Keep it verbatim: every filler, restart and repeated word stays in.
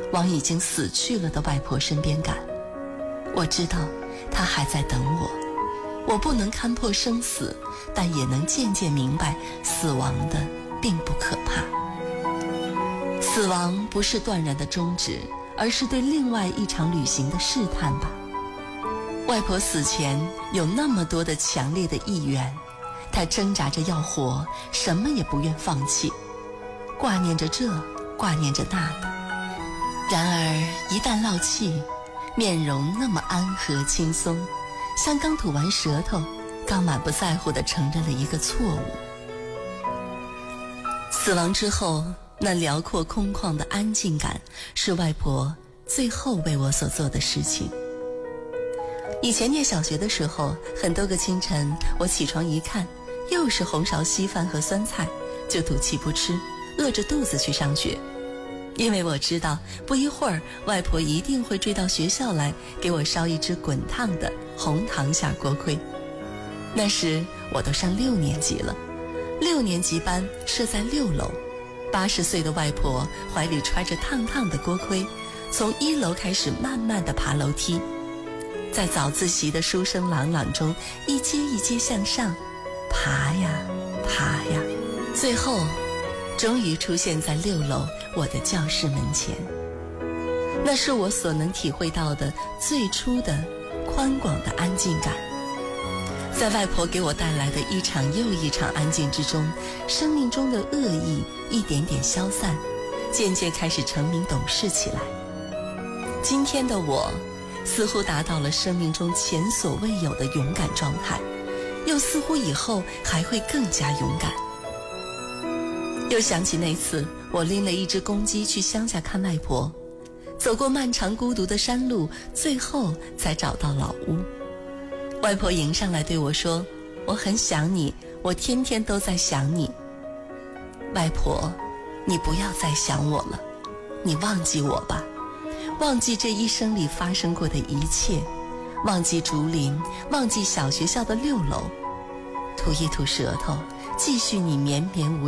往已经死去了的外婆身边赶。我知道她还在等我，我不能看破生死，但也能渐渐明白死亡的并不可怕。死亡不是断然的终止，而是对另外一场旅行的试探吧。外婆死前有那么多的强烈的意愿，她挣扎着要活，什么也不愿放弃，挂念着这，挂念着那的。然而一旦落气，面容那么安和轻松，像刚吐完舌头，刚满不在乎地承认了一个错误。死亡之后，那辽阔空旷的安静感，是外婆最后为我所做的事情。以前念小学的时候，很多个清晨，我起床一看，又是红苕稀饭和酸菜，就赌气不吃，饿着肚子去上学。因为我知道不一会儿外婆一定会追到学校来，给我烧一只滚烫的红糖下锅盔。那时我都上六年级了，六年级班设在六楼，八十岁的外婆怀里揣着烫烫的锅盔，从一楼开始慢慢地爬楼梯，在早自习的书声朗朗中一阶一阶向上爬呀爬呀，最后终于出现在六楼我的教室门前。那是我所能体会到的最初的宽广的安静感。在外婆给我带来的一场又一场安静之中，生命中的恶意一点点消散，渐渐开始成名懂事起来。今天的我似乎达到了生命中前所未有的勇敢状态，又似乎以后还会更加勇敢。又想起那次我拎了一只公鸡去乡下看外婆，走过漫长孤独的山路，最后才找到老屋。外婆迎上来对我说，我很想你，我天天都在想你。外婆，你不要再想我了，你忘记我吧，忘记这一生里发生过的一切，忘记竹林，忘记小学校的六楼，吐一吐舌头，继续你绵绵无